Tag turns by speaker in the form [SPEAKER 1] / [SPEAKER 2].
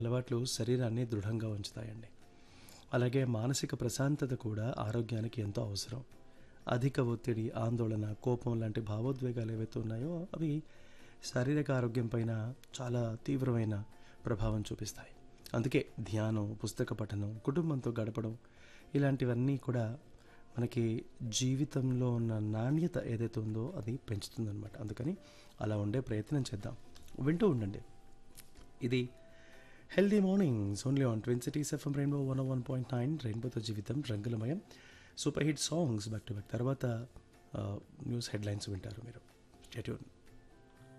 [SPEAKER 1] అలవాట్లు శరీరాన్ని దృఢంగా ఉంచుతాయండి. అలాగే మానసిక ప్రశాంతత కూడా ఆరోగ్యానికి ఎంతో అవసరం. అధిక ఒత్తిడి, ఆందోళన, కోపం లాంటి భావోద్వేగాలు ఏవైతే ఉన్నాయో అవి శారీరక ఆరోగ్యం పైన చాలా తీవ్రమైన ప్రభావం చూపిస్తాయి. అందుకే ధ్యానం, పుస్తక పఠనం, కుటుంబంతో గడపడం ఇలాంటివన్నీ కూడా మనకి జీవితంలో ఉన్న నాణ్యత ఏదైతే ఉందో అది పెంచుతుందనమాట. అందుకని అలా ఉండే ప్రయత్నం చేద్దాం. వింటూ ఉండండి. ఇది healthy mornings only on twin cities FM rainbow 101.9 రెయిన్బోతో జీవితం రంగులమయం. Super hit songs back to back. తర్వాత న్యూస్ హెడ్లైన్స్ వింటారు మీరు. Stay tune.